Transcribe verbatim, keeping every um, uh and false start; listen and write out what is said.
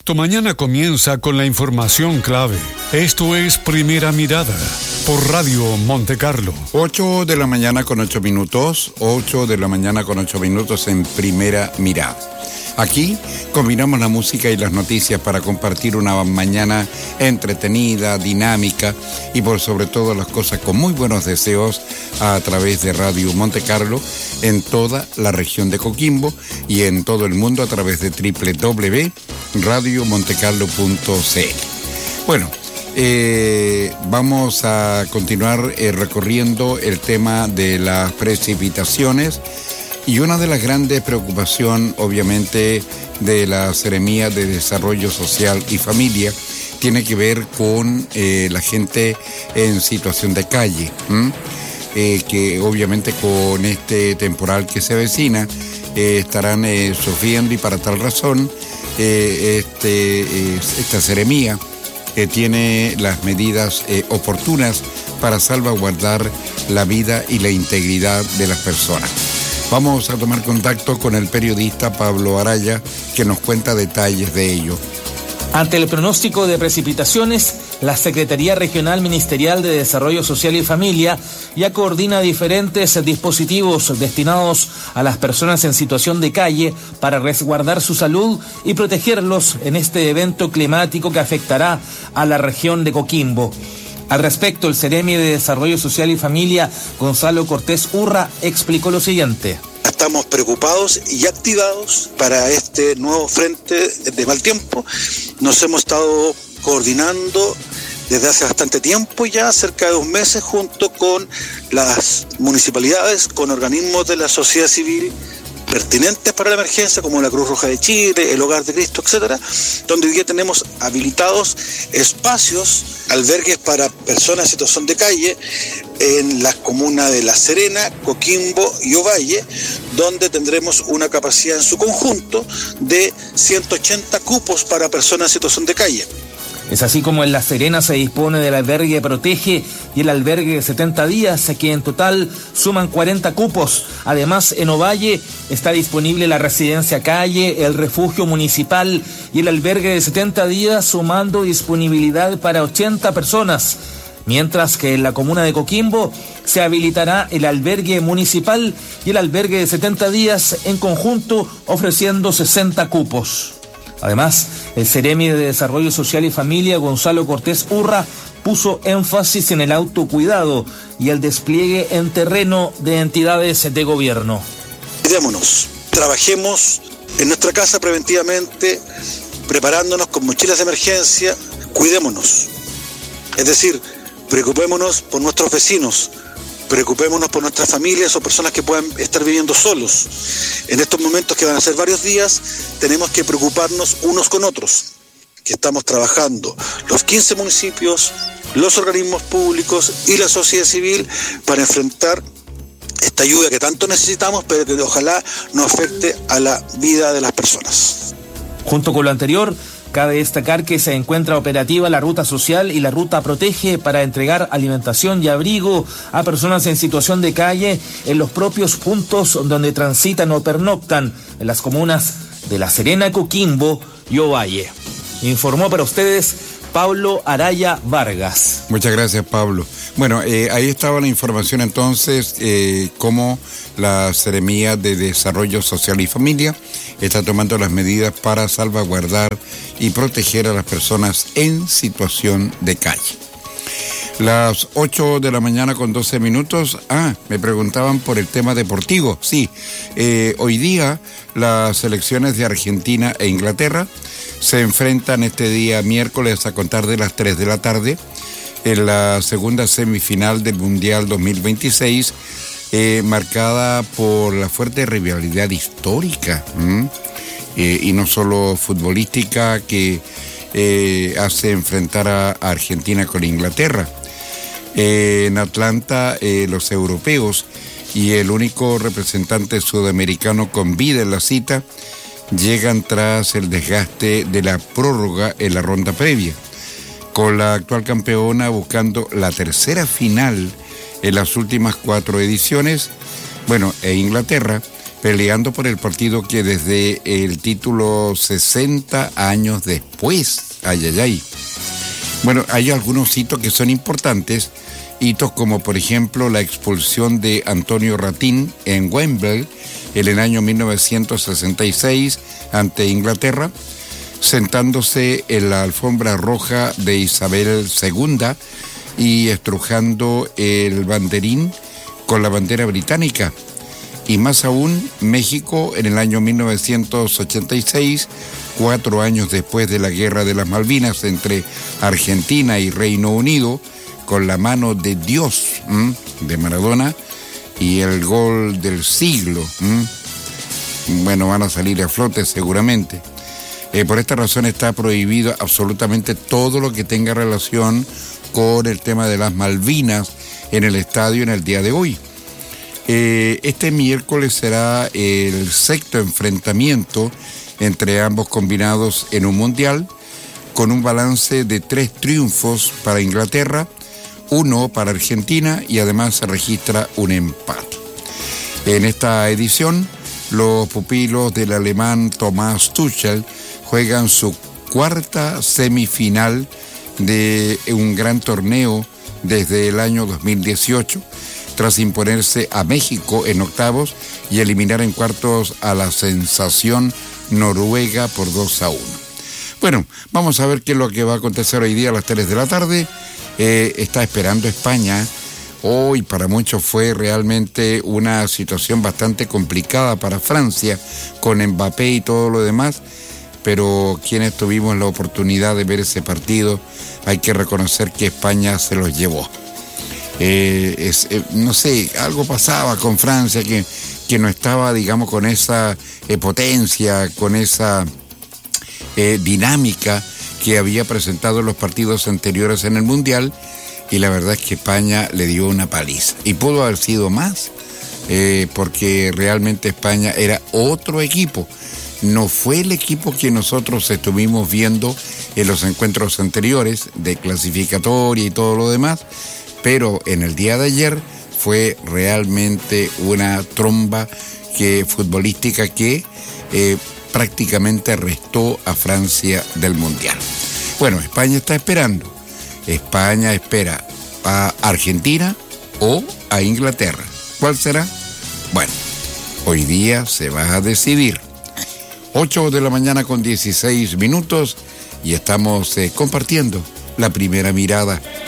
Tu mañana comienza con la información clave. Esto es Primera Mirada por Radio Monte Carlo. ocho de la mañana con ocho minutos, ocho de la mañana con ocho minutos en Primera Mirada. Aquí combinamos la música y las noticias para compartir una mañana entretenida, dinámica y por sobre todo las cosas con muy buenos deseos a través de Radio Monte Carlo en toda la región de Coquimbo y en todo el mundo a través de doble u doble u doble u punto radio montecarlo punto c l. Bueno, eh, vamos a continuar eh, recorriendo el tema de las precipitaciones. Y una de las grandes preocupaciones, obviamente, de la Seremía de Desarrollo Social y Familia tiene que ver con eh, la gente en situación de calle, eh, que obviamente con este temporal que se avecina eh, estarán eh, sufriendo y para tal razón eh, este, eh, esta Seremía eh, tiene las medidas eh, oportunas para salvaguardar la vida y la integridad de las personas. Vamos a tomar contacto con el periodista Pablo Araya, que nos cuenta detalles de ello. Ante el pronóstico de precipitaciones, la Secretaría Regional Ministerial de Desarrollo Social y Familia ya coordina diferentes dispositivos destinados a las personas en situación de calle para resguardar su salud y protegerlos en este evento climático que afectará a la región de Coquimbo. Al respecto, el Seremi de Desarrollo Social y Familia, Gonzalo Cortés Urra, explicó lo siguiente. Estamos preocupados y activados para este nuevo frente de mal tiempo. Nos hemos estado coordinando desde hace bastante tiempo ya, cerca de dos meses, junto con las municipalidades, con organismos de la sociedad civil pertinentes para la emergencia, como la Cruz Roja de Chile, el Hogar de Cristo, etcétera, donde hoy día tenemos habilitados espacios, albergues para personas en situación de calle en las comunas de La Serena, Coquimbo y Ovalle, donde tendremos una capacidad en su conjunto de ciento ochenta cupos para personas en situación de calle. Es así como en La Serena se dispone del albergue Protege y el albergue de setenta días, que en total suman cuarenta cupos. Además, en Ovalle está disponible la residencia calle, el refugio municipal y el albergue de setenta días, sumando disponibilidad para ochenta personas. Mientras que en la comuna de Coquimbo se habilitará el albergue municipal y el albergue de setenta días en conjunto, ofreciendo sesenta cupos. Además, el Seremi de Desarrollo Social y Familia, Gonzalo Cortés Urra, puso énfasis en el autocuidado y el despliegue en terreno de entidades de gobierno. Cuidémonos, trabajemos en nuestra casa preventivamente, preparándonos con mochilas de emergencia, cuidémonos. Es decir, preocupémonos por nuestros vecinos, preocupémonos por nuestras familias o personas que puedan estar viviendo solos. En estos momentos que van a ser varios días, tenemos que preocuparnos unos con otros, que estamos trabajando los quince municipios, los organismos públicos y la sociedad civil para enfrentar esta lluvia que tanto necesitamos, pero que ojalá no afecte a la vida de las personas. Junto con lo anterior, cabe destacar que se encuentra operativa la Ruta Social y la Ruta Protege para entregar alimentación y abrigo a personas en situación de calle en los propios puntos donde transitan o pernoctan en las comunas de La Serena, Coquimbo y Ovalle. Informó para ustedes Pablo Araya Vargas. Muchas gracias, Pablo. Bueno, eh, ahí estaba la información entonces, eh, cómo la Seremía de Desarrollo Social y Familia está tomando las medidas para salvaguardar y proteger a las personas en situación de calle. Las ocho de la mañana con doce minutos. Ah, me preguntaban por el tema deportivo. Sí, eh, hoy día las selecciones de Argentina e Inglaterra se enfrentan este día miércoles a contar de las tres de la tarde en la segunda semifinal del Mundial dos mil veintiséis, eh, marcada por la fuerte rivalidad histórica eh, y no solo futbolística que eh, hace enfrentar a, a Argentina con Inglaterra. Eh, en Atlanta, eh, los europeos y el único representante sudamericano con vida en la cita llegan tras el desgaste de la prórroga en la ronda previa, con la actual campeona buscando la tercera final en las últimas cuatro ediciones. Bueno, e Inglaterra peleando por el partido que desde el título sesenta años después, ay, ay, ay. Bueno, hay algunos hitos que son importantes, hitos como por ejemplo la expulsión de Antonio Ratín en Wembley en el año mil novecientos sesenta y seis ante Inglaterra, sentándose en la alfombra roja de Isabel segunda y estrujando el banderín con la bandera británica. Y más aún, México en el año mil novecientos ochenta y seis, cuatro años después de la Guerra de las Malvinas entre Argentina y Reino Unido, con la mano de Dios ¿m? de Maradona y el gol del siglo. ¿m? Bueno, van a salir a flote seguramente. Eh, por esta razón está prohibido absolutamente todo lo que tenga relación con el tema de las Malvinas en el estadio en el día de hoy. Eh, este miércoles será el sexto enfrentamiento entre ambos combinados en un mundial, con un balance de tres triunfos para Inglaterra, uno para Argentina y además se registra un empate. En esta edición, los pupilos del alemán Thomas Tuchel juegan su cuarta semifinal de un gran torneo desde el año dos mil dieciocho, tras imponerse a México en octavos y eliminar en cuartos a la sensación Noruega por dos a uno. Bueno, vamos a ver qué es lo que va a acontecer hoy día a las tres de la tarde. Eh, está esperando España. Hoy para muchos fue realmente una situación bastante complicada para Francia, con Mbappé y todo lo demás, pero quienes tuvimos la oportunidad de ver ese partido, hay que reconocer que España se los llevó. Eh, es, eh, no sé, algo pasaba con Francia que, que no estaba, digamos, con esa eh, potencia, con esa eh, dinámica que había presentado en los partidos anteriores en el Mundial, y la verdad es que España le dio una paliza. Y pudo haber sido más, eh, porque realmente España era otro equipo. No fue el equipo que nosotros estuvimos viendo en los encuentros anteriores de clasificatoria y todo lo demás, pero en el día de ayer fue realmente una tromba que, futbolística que eh, prácticamente restó a Francia del Mundial. Bueno, España está esperando. España espera a Argentina o a Inglaterra. ¿Cuál será? Bueno, hoy día se va a decidir. ocho de la mañana con dieciséis minutos y estamos eh, compartiendo la primera mirada.